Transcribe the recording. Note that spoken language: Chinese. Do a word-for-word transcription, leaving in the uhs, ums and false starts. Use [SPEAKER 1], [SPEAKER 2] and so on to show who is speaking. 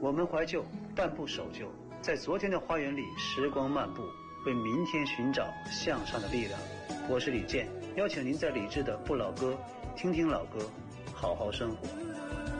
[SPEAKER 1] 我们怀旧，但不守旧，在昨天的花园里时光漫步，为明天寻找向上的力量。我是李健，邀请您在理智的不老歌听听老歌，好好生活。